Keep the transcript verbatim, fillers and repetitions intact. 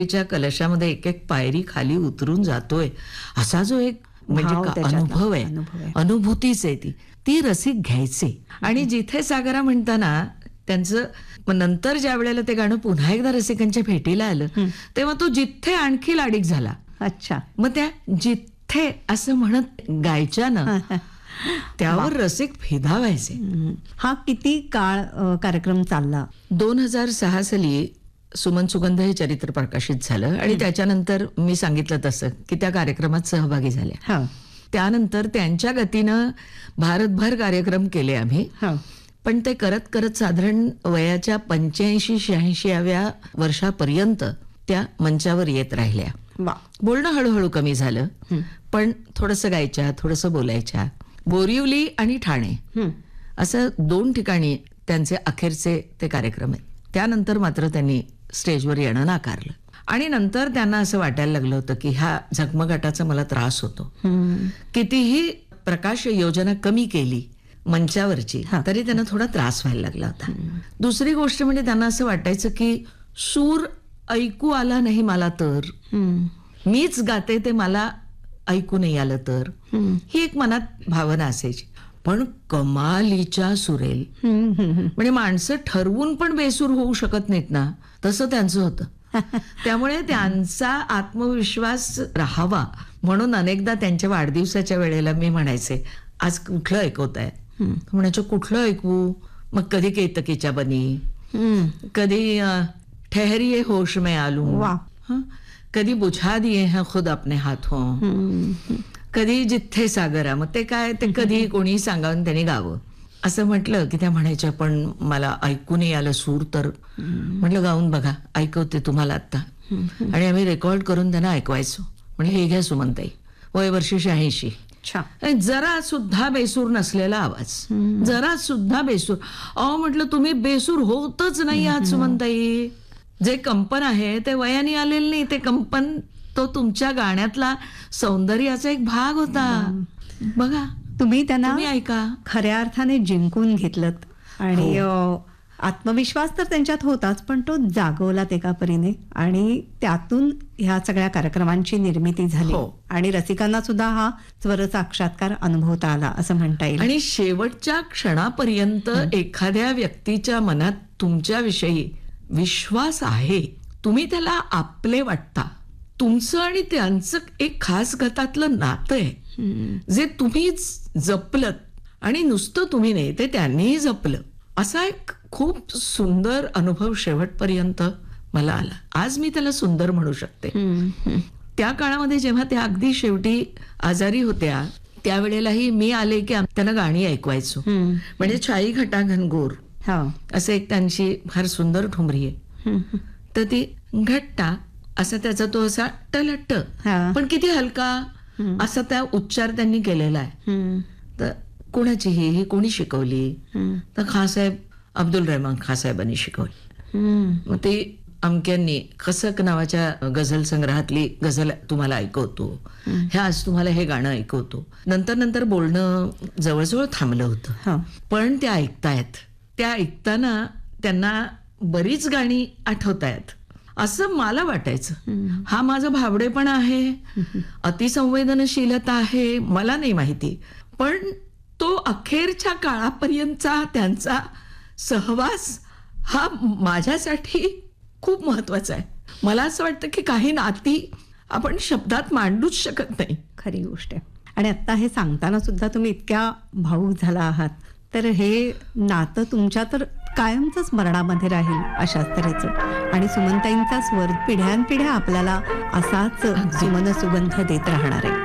च्या कलशामध्ये एक एक पायरी खाली उतरून जातोय असा जो एक म्हणजे भाव का त्याच्यातला, अनुभव आहे, अनुभव आहे. अनुभूतीच आहे ती ती रसिक घ्यायचे. आणि जिथे सागरा म्हणताना त्यांचं मग नंतर ज्या वेळेला ते गाणं पुन्हा एकदा रसिकांच्या भेटीला आलं तेव्हा तो जिथे आणखी लाडिक झाला. अच्छा. मग त्या जिथे असं म्हणत गायच्या ना त्यावर रसिक फिदा व्हायचे. हम्म. हा किती काळ अ, कार्यक्रम चालला? दोन हजार सहा साली सुमन सुगंध हे चरित्र प्रकाशित झालं आणि त्याच्यानंतर मी सांगितलं तसं की त्या कार्यक्रमात सहभागी झाल्या. हा त्यानंतर त्यांच्या गतीनं भारतभर कार्यक्रम केले आम्ही. हा पण ते करत करत साधारण वयाच्या पंच्याऐंशी शहाऐंशीव्या वर्षापर्यंत त्या मंचावर येत राहिल्या. वा. बोलणं हळूहळू कमी झालं पण थोडंसं गायच्या थोडंसं बोलायच्या. बोरिवली आणि ठाणे हम्म. असं दोन ठिकाणी त्यांचे अखेरचे ते कार्यक्रम आहेत. त्यानंतर मात्र त्यांनी स्टेजवर येणं नाकारलं आणि नंतर त्यांना असं वाटायला लागलं होतं की ह्या झगमगाटाचा मला त्रास होतो. हम्म. कितीही प्रकाश योजना कमी केली मंचावरची तरी त्यांना थोडा त्रास व्हायला लागला होता. दुसरी गोष्ट म्हणजे त्यांना असं वाटायचं की सूर ऐकू आला नाही मला तर हम्म. मीच गाते ते मला ऐकू नाही आलं तर हम्म. ही एक मनात भावना असायची. पण कमालीच्या सुरेल हम्म. हम्म. म्हणजे माणसं ठरवून पण बेसूर होऊ शकत नाहीत ना तसं त्यांचं होतं. त्यामुळे त्यांचा आत्मविश्वास राहावा म्हणून अनेकदा त्यांच्या वाढदिवसाच्या वेळेला मी म्हणायचे आज कुठलं ऐकवताय म्हणायचं कुठलं ऐकवू. मग कधी केतकीच्या बनी हम्म. कधी अं, ठहरिये होश में आलू वाह. हं? कधी बुझा दिए हैं खुद अपने हाथों. हम्म. कधी जिथे सागरा. मग ते काय ते कधी कोणी सांगावून त्यांनी गावं असं म्हटलं की त्या म्हणायच्या पण मला ऐकू नाही आलं सूर तर म्हटलं गाऊन बघा ऐकवते तुम्हाला आता. आणि आम्ही रेकॉर्ड करून त्यांना ऐकवायचो. म्हणजे हे घ्या सुमनताई वय वर्ष शहाऐंशी अच्छा. जरा सुद्धा बेसूर नसलेला आवाज जरा सुद्धा बेसूर. अहो म्हटलं तुम्ही बेसूर होतच नाही आहात सुमनताई. जे कंपन आहे ते वयाने आलेलं नाही. ते कंपन तो तुमच्या गाण्यातला सौंदर्याचा एक भाग होता. बघा तुम्ही त्यांना तुम्ही ऐका. खऱ्या अर्थाने जिंकून घेतलं आणि अ, आत्मविश्वास तर त्यांच्यात होताच पण तो जागवला एका परीने आणि त्यातून ह्या सगळ्या कार्यक्रमांची निर्मिती झाली. हो. आणि रसिकांना सुद्धा हा स्वर साक्षात्कार अनुभवता आला असं म्हणता येईल. आणि शेवटच्या क्षणापर्यंत एखाद्या व्यक्तीच्या मनात तुमच्याविषयी विश्वास आहे. तुम्ही त्याला आपले वाटता. तुमचं आणि त्यांचं एक खास गटातलं नातं आहे जे तुम्ही जपलत आणि नुसतं तुम्ही नाही ते त्यांनीही जपलं. असा एक खूप सुंदर अनुभव शेवटपर्यंत मला आला. आज मी त्याला सुंदर म्हणू शकते. त्या काळामध्ये जेव्हा त्या अगदी शेवटी आजारी होत्या त्यावेळेलाही मी आले की आम- त्यांना गाणी ऐकवायचो. म्हणजे छाई घटा घनघोर हा. असं एक त्यांची फार सुंदर ठुमरी आहे. तर ती घट्टा असा त्याचा तो असा टलट्ट हा. पण किती हलका असा त्या उच्चार त्यांनी केलेला आहे. हम्म. तर कोणाची ही ही कोणी शिकवली हम्म. तर खासाहेब अब्दुल रहमान खासाहेबांनी शिकवली. हम्म. मग ते अमक्यांनी कसक नावाच्या गझल संग्रहातली गझल तुम्हाला ऐकवतो. ह्या आज तुम्हाला हे गाणं ऐकवतो. नंतर नंतर बोलणं जवळजवळ थांबलं होतं हा. पण त्या ऐकतायत. त्या ऐकताना त्यांना बरीच गाणी आठवतायत असं मला वाटायचं. हा माझा भावडेपणा आहे अतिसंवेदनशीलता आहे मला नाही माहिती. पण तो अखेरच्या काळापर्यंतचा त्यांचा सहवास हा माझ्यासाठी खूप महत्वाचा आहे. मला असं वाटतं की काही नाती आपण शब्दात मांडूच शकत नाही. खरी गोष्ट आहे. आणि आता हे सांगताना सुद्धा तुम्ही इतक्या भावूक झाला आहात तर हे नातं तुमच्या तर कायमच स्मरणामध्ये राहील अशाच तऱ्हेचं. आणि सुमनताईंचा स्वर पिढ्यानपिढ्या आपल्याला असाच सुमन सुगंध देत राहणार आहे.